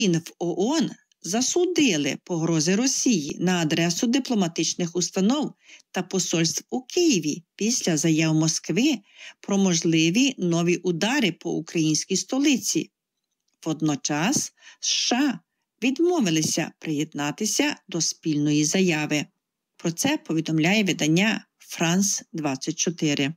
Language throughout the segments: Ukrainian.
в ООН засудили погрози Росії на адресу дипломатичних установ та посольств у Києві після заяв Москви про можливі нові удари по українській столиці. Водночас США відмовилися приєднатися до спільної заяви. Про це повідомляє видання France 24.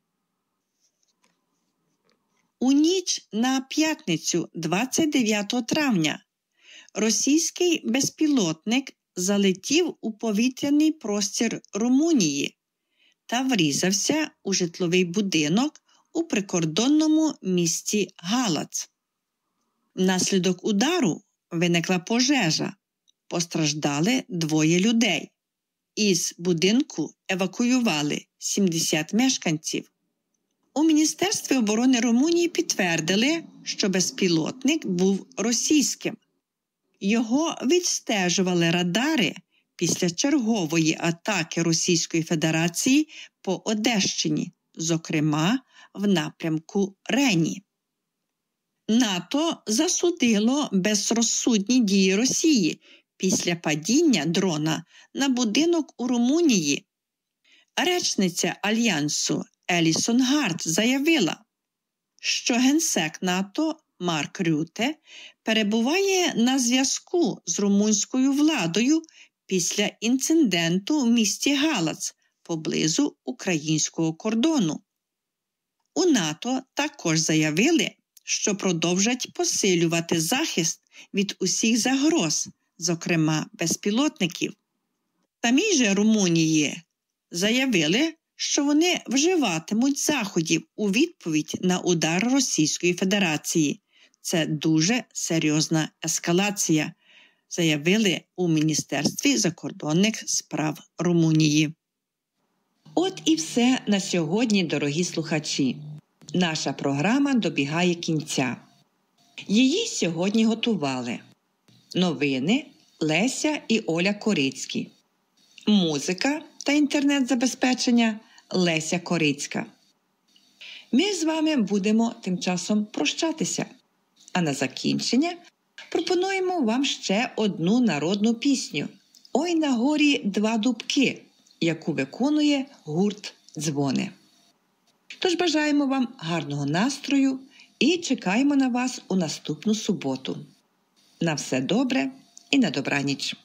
У ніч на п'ятницю 29 травня російський безпілотник залетів у повітряний простір Румунії та врізався у житловий будинок у прикордонному місті Галац. Внаслідок удару виникла пожежа. Постраждали 2 людей. Із будинку евакуювали 70 мешканців. У Міністерстві оборони Румунії підтвердили, що безпілотник був російським. Його відстежували радари після чергової атаки Російської Федерації по Одещині, зокрема в напрямку Рені. НАТО засудило безрозсудні дії Росії після падіння дрона на будинок у Румунії. Речниця Альянсу Елісон Гард заявила, що генсек НАТО Марк Рюте перебуває на зв'язку з румунською владою після інциденту в місті Галац поблизу українського кордону. У НАТО також заявили, що продовжать посилювати захист від усіх загроз, зокрема безпілотників. Самі же Румунії заявили, що вони вживатимуть заходів у відповідь на удар Російської Федерації. Це дуже серйозна ескалація, заявили у Міністерстві закордонних справ Румунії. От і все на сьогодні, дорогі слухачі. Наша програма добігає кінця. Її сьогодні готували новини Леся і Оля Корицькі, музика та інтернет-забезпечення Леся Корицька. Ми з вами будемо тим часом прощатися. А на закінчення пропонуємо вам ще одну народну пісню «Ой на горі 2 дубки», яку виконує гурт «Дзвони». Тож бажаємо вам гарного настрою і чекаємо на вас у наступну суботу. На все добре і на добраніч.